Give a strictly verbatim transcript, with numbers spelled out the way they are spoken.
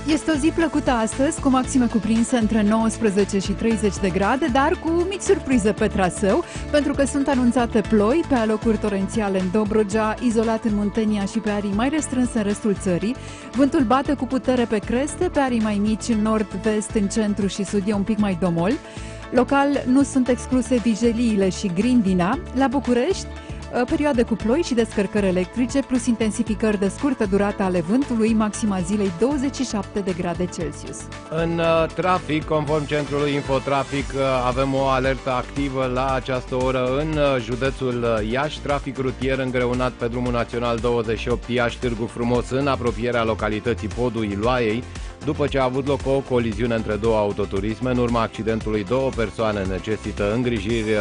Este o zi plăcută astăzi, cu maxime cuprinse între nouăsprezece și treizeci de grade, dar cu mici surprize pe traseu, pentru că sunt anunțate ploi pe alocuri torențiale în Dobrogea, izolat în Muntenia și pe arii mai restrânse în restul țării. Vântul bate cu putere pe creste, pe arii mai mici în nord, vest, în centru și sud e un pic mai domol. Local nu sunt excluse vigeliile și grindina. La București, perioade cu ploi și descărcări electrice, plus intensificări de scurtă durată ale vântului, maxima zilei douăzeci și șapte de grade Celsius. În uh, trafic, conform centrului Infotrafic, uh, avem o alertă activă la această oră în uh, județul uh, Iași. Trafic rutier îngreunat pe drumul național douăzeci și opt Iași-Târgu Frumos, în apropierea localității Podul Iloaiei, după ce a avut loc o coliziune între două autoturisme. În urma accidentului, două persoane necesită îngrijiri